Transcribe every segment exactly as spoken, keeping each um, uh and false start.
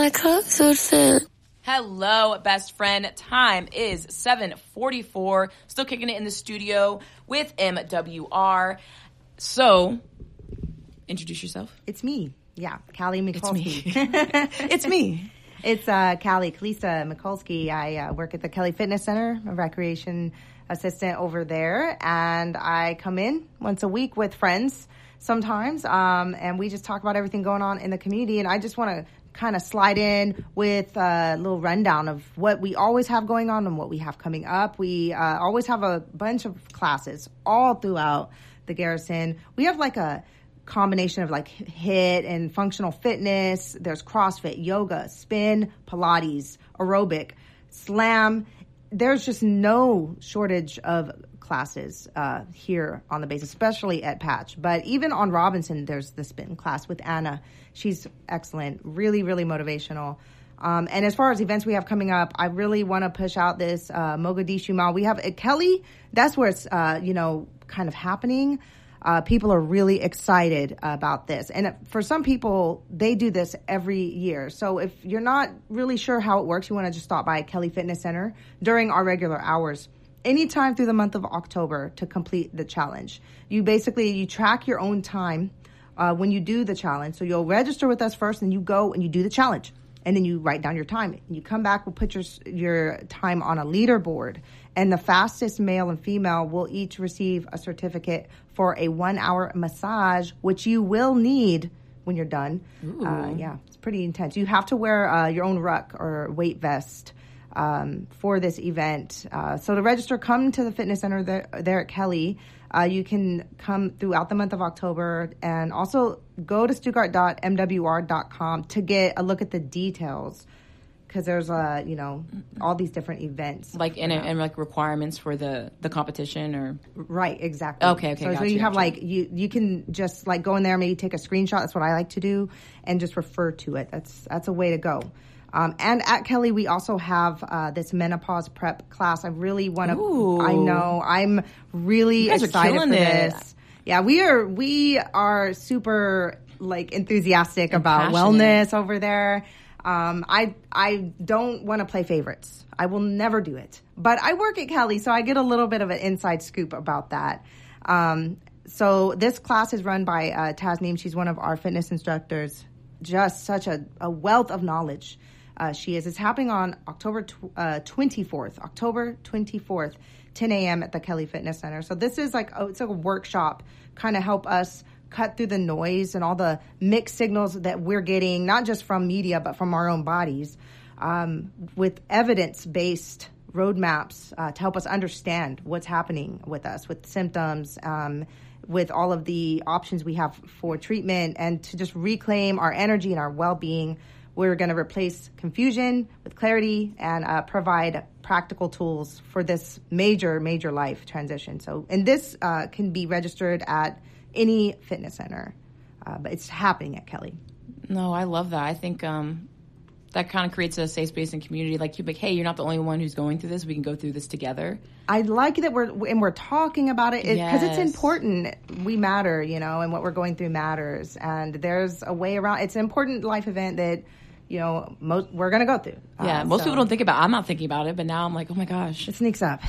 Hello, best friend. Time is seven forty-four. Still kicking it in the studio with M W R. So, introduce yourself. It's me. Yeah, Callie Mikulski. It's me. It's me. It's uh, Callie Kalisa Mikulski. I uh, work at the Kelly Fitness Center, a recreation assistant over there, and I come in once a week with friends sometimes, um, and we just talk about everything going on in the community. And I just want to kind of slide in with a little rundown of what we always have going on and what we have coming up. We uh, always have a bunch of classes all throughout the Garrison. We have like a combination of like HIIT and functional fitness. There's CrossFit, yoga, spin, Pilates, aerobic, slam. There's just no shortage of classes uh, here on the base, especially at Patch. But even on Robinson, there's the spin class with Anna. She's excellent, really, really motivational. Um, and as far as events we have coming up, I really want to push out this uh, Mogadishu Mall. We have at Kelly. That's where it's, uh, you know, kind of happening. Uh, people are really excited about this. And for some people, they do this every year. So if you're not really sure how it works, you want to just stop by Kelly Fitness Center during our regular hours, anytime through the month of October to complete the challenge. You basically, you track your own time uh, when you do the challenge. So you'll register with us first, and you go and you do the challenge. And then you write down your time. And you come back, we'll put your your time on a leaderboard. And the fastest male and female will each receive a certificate for a one-hour massage, which you will need when you're done. Uh, yeah, it's pretty intense. You have to wear uh, your own ruck or weight vest um, for this event. Uh, so to register, come to the fitness center there, there at Kelly. Uh, you can come throughout the month of October, and also go to stuttgart dot m w r dot com to get a look at the details, because there's uh you know all these different events, like in and like requirements for the the competition, or right, exactly. Okay, okay. So, so you, you have like you you can just like go in there, maybe take a screenshot. That's what I like to do, and just refer to it. That's that's a way to go. Um, and at Kelly, we also have uh, this menopause prep class. I really want to. I know. I'm really excited for this. It. Yeah, we are. We are super like enthusiastic and about passionate. Wellness over there. Um, I I don't want to play favorites. I will never do it. But I work at Kelly, so I get a little bit of an inside scoop about that. Um, so this class is run by uh, Tasneem. She's one of our fitness instructors. Just such a, a wealth of knowledge. Uh, she is. It's happening on October tw- uh, twenty-fourth, October twenty-fourth, ten a.m. at the Kelly Fitness Center. So this is like, oh, it's like a workshop, kind of help us cut through the noise and all the mixed signals that we're getting, not just from media, but from our own bodies, um, with evidence-based roadmaps uh, to help us understand what's happening with us, with symptoms, um, with all of the options we have for treatment, and to just reclaim our energy and our well-being. We're going to replace confusion with clarity and uh, provide practical tools for this major, major life transition. So, and this uh, can be registered at any fitness center, uh, but it's happening at Kelly. No, I love that. I think um, that kind of creates a safe space and community. Like, you're like, hey, you're not the only one who's going through this. We can go through this together. I like that we're and we're talking about it because yes. it's important. We matter, you know, and what we're going through matters. And there's a way around. It's an important life event that, you know, most, we're going to go through. Yeah, uh, most so. people don't think about it. I'm not thinking about it, but now I'm like, oh my gosh. It sneaks up.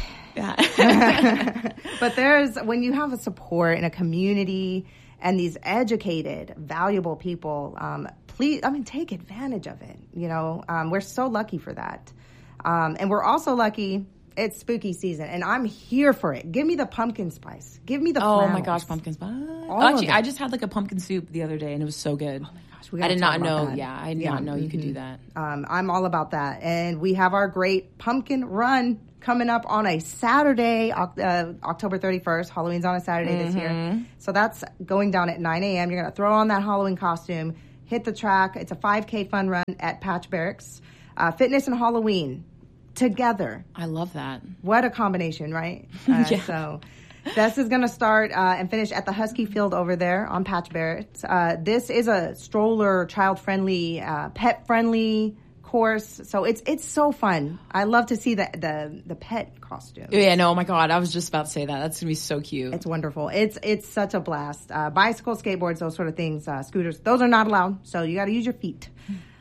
Yeah. But there's, when you have a support and a community and these educated, valuable people, um, please, I mean, take advantage of it. You know, um, we're so lucky for that. Um, and we're also lucky it's spooky season, and I'm here for it. Give me the pumpkin spice. Give me the Oh flannels. my gosh, pumpkin spice. All Actually, I just had like a pumpkin soup the other day, and it was so good. Oh my gosh, we gotta I did talk not about know. that. Yeah, I did yeah. not know you mm-hmm. could do that. Um, I'm all about that. And we have our great pumpkin run coming up on a Saturday, uh, October thirty-first. Halloween's on a Saturday mm-hmm. this year. So that's going down at nine a.m. You're going to throw on that Halloween costume, hit the track. It's a five K fun run at Patch Barracks. Uh, fitness and Halloween together. I love that. What a combination, right? Uh, yeah. So this is going to start uh, and finish at the Husky Field over there on Patch Barrett. Uh, this is a stroller, child-friendly, uh, pet-friendly course. So it's it's so fun. I love to see the the, the pet costumes. Yeah, no, oh my God. I was just about to say that. That's going to be so cute. It's wonderful. It's it's such a blast. Uh, bicycles, skateboards, those sort of things, uh, scooters, those are not allowed. So you got to use your feet.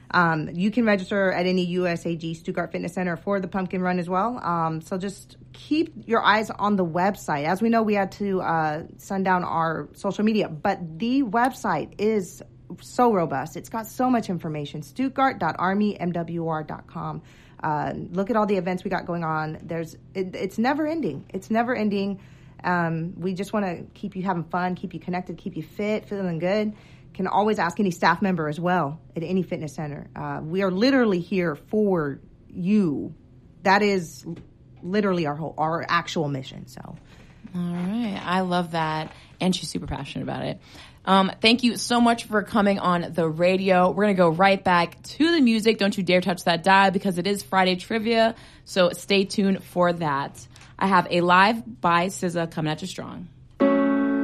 Um, you can register at any U S A G Stuttgart Fitness Center for the pumpkin run as well. Um, so just keep your eyes on the website. As we know, we had to uh, sundown our social media, but the website is so robust. It's got so much information. Stuttgart dot army m w r dot com. Uh, look at all the events we got going on. There's it, it's never ending. It's never ending. Um, we just want to keep you having fun, keep you connected, keep you fit, feeling good. Can always ask any staff member as well at any fitness center. Uh, we are literally here for you. That is literally our whole, our actual mission. So, all right, I love that, and she's super passionate about it. Um, thank you so much for coming on the radio. We're gonna go right back to the music. Don't you dare touch that dial because it is Friday trivia. So stay tuned for that. I have a live by S Z A coming at you strong.